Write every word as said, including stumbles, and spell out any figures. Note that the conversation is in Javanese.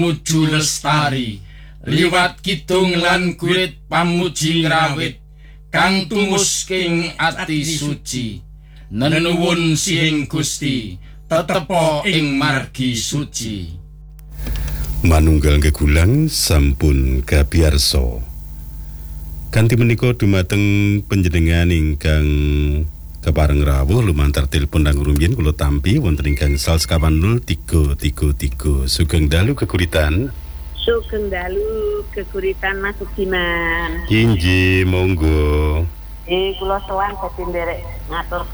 tumuju lestari liwat kidung lan gurit pamuji ngrawit kang tumusking ati suci nenuwun sing Gusti tetepo ing margi suci. Manunggal gegulang sampun kabiarsa kanthi menika dumateng panjenengan ingkang kepareng rawuh lumantar telepon dan rumiyin kula tampi wonten ingkang sal sekawan nol tiga tiga tiga sugeng dalu kekuritan sugeng dalu kekuritan Mas Ugiman inggih monggo eh kula sowan dadi nderek ngatur